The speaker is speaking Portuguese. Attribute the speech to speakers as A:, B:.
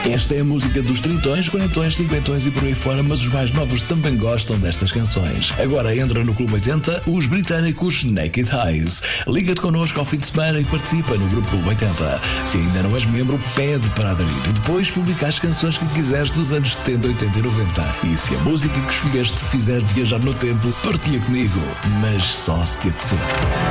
A: Esta é a música dos tritões, quarentões, cinquentões e por aí fora, mas os mais novos também gostam destas canções. Agora entra no Clube 80 os britânicos Naked Eyes. Liga-te connosco ao fim de semana e participa no Grupo Clube 80. Se ainda não és membro, pede para aderir e depois publica as canções que quiseres dos anos 70, 80 e 90. E se a música que escolheste te fizer viajar no tempo, partilha comigo, mas só se te apetecer.